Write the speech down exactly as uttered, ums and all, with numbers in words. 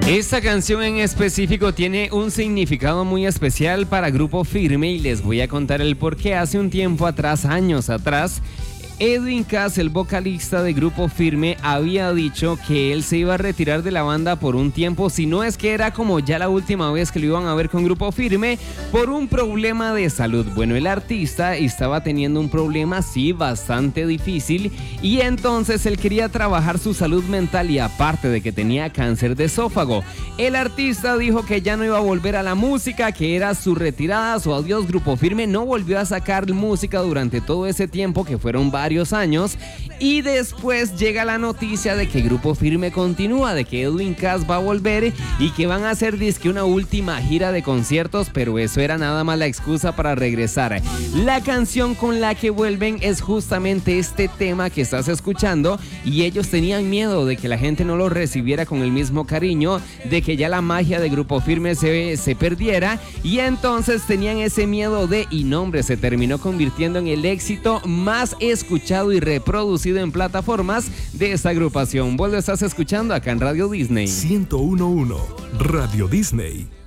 Esta canción en específico tiene un significado muy especial para Grupo Firme y les voy a contar el por qué. Hace un tiempo atrás, años atrás, Edwin Cass, el vocalista de Grupo Firme, había dicho que él se iba a retirar de la banda por un tiempo, si no es que era como ya la última vez que lo iban a ver con Grupo Firme, por un problema de salud. Bueno, el artista estaba teniendo un problema, sí, bastante difícil, y entonces él quería trabajar su salud mental y aparte de que tenía cáncer de esófago. El artista dijo que ya no iba a volver a la música, que era su retirada, su adiós. Grupo Firme no volvió a sacar música durante todo ese tiempo, que fueron varios años, y después llega la noticia de que Grupo Firme continúa, de que Edwin Cass va a volver y que van a hacer dizque una última gira de conciertos, pero eso era nada más la excusa para regresar. La canción con la que vuelven es justamente este tema que estás escuchando, y ellos tenían miedo de que la gente no lo recibiera con el mismo cariño, de que ya la magia de Grupo Firme se, se perdiera, y entonces tenían ese miedo de, y no hombre, se terminó convirtiendo en el éxito más escuchado y reproducido en plataformas de esta agrupación. Vos lo estás escuchando acá en Radio Disney. ciento uno punto uno Radio Disney.